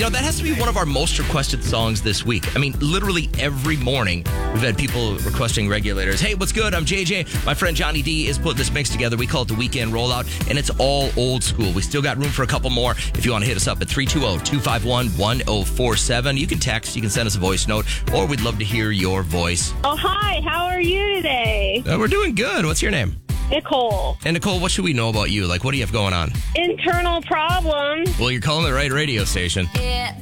That has to be one of our most requested songs this week. I mean, literally every morning we've had people requesting Regulators. Hey, what's good? I'm JJ. My friend Johnny D is putting this mix together. We call it the Weekend Rollout, and it's all old school. We still got room for a couple more. If you want to hit us up at 320-251-1047. You can text, you can send us a voice note, or we'd love to hear your voice. Oh, hi. How are you today? We're doing good. What's your name? Nicole. And Nicole, what should we know about you? Like, what do you have going on? Internal problems. Well, you're calling the right radio station. It's